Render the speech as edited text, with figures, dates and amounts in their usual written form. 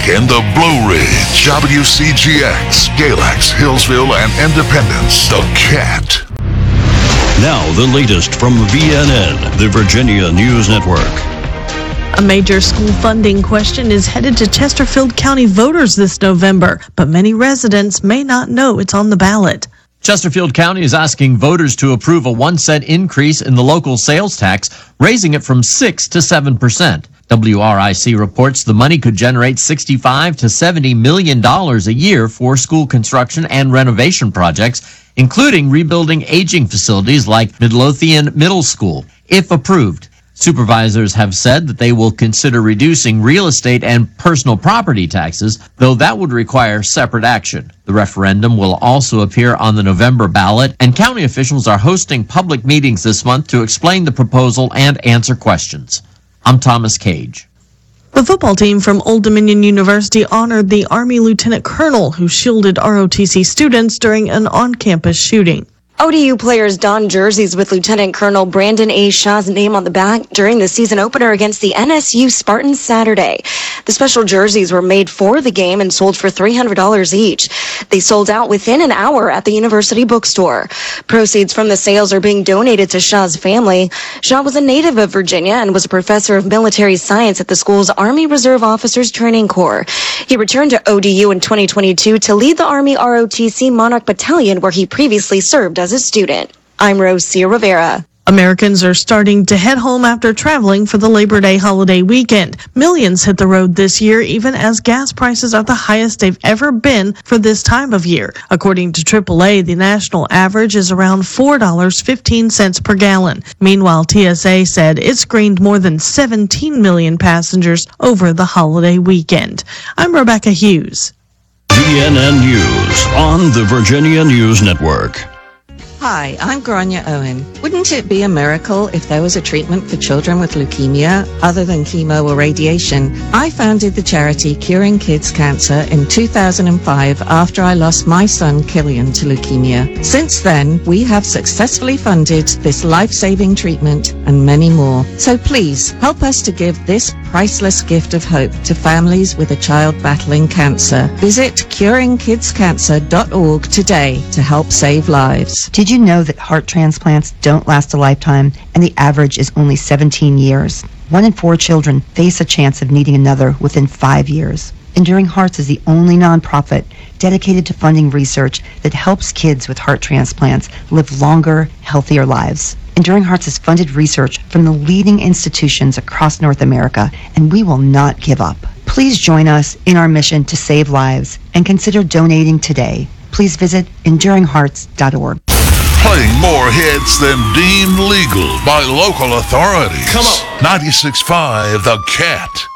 in the Blue Ridge, WCGX, Galax, Hillsville, and Independence, The Cat. Now the latest from VNN, the Virginia News Network. A major school funding question is headed to Chesterfield County voters this November, but many residents may not know it's on the ballot. Chesterfield County is asking voters to approve a 1-cent increase in the local sales tax, raising it from 6 to 7%. WRIC reports the money could generate $65 to $70 million a year for school construction and renovation projects, including rebuilding aging facilities like Midlothian Middle School. If approved, supervisors have said that they will consider reducing real estate and personal property taxes, though that would require separate action. The referendum will also appear on the November ballot, and county officials are hosting public meetings this month to explain the proposal and answer questions. I'm Thomas Cage. The football team from Old Dominion University honored the Army Lieutenant Colonel who shielded ROTC students during an on-campus shooting. ODU players donned jerseys with Lieutenant Colonel Brandon A. Shaw's name on the back during the season opener against the NSU Spartans Saturday. The special jerseys were made for the game and sold for $300 each. They sold out within an hour at the university bookstore. Proceeds from the sales are being donated to Shaw's family. Shaw was a native of Virginia and was a professor of military science at the school's Army Reserve Officers Training Corps. He returned to ODU in 2022 to lead the Army ROTC Monarch Battalion, where he previously served as a student. I'm Rosia Rivera. Americans are starting to head home after traveling for the Labor Day holiday weekend. Millions hit the road this year, even as gas prices are the highest they've ever been for this time of year. According to AAA, the national average is around $4.15 per gallon. Meanwhile, TSA said it screened more than 17 million passengers over the holiday weekend. I'm Rebecca Hughes. VNN News on the Virginia News Network. Hi, I'm Grania Owen. Wouldn't it be a miracle if there was a treatment for children with leukemia other than chemo or radiation? I founded the charity Curing Kids Cancer in 2005 after I lost my son Killian to leukemia. Since then, we have successfully funded this life-saving treatment and many more. So please, help us to give this priceless gift of hope to families with a child battling cancer. Visit curingkidscancer.org today to help save lives. Did you know that heart transplants don't last a lifetime and the average is only 17 years? 1 in 4 children face a chance of needing another within 5 years. Enduring Hearts is the only nonprofit dedicated to funding research that helps kids with heart transplants live longer, healthier lives. Enduring Hearts has funded research from the leading institutions across North America, and we will not give up. Please join us in our mission to save lives and consider donating today. Please visit enduringhearts.org. Playing more hits than deemed legal by local authorities. Come on. 96.5 The Cat.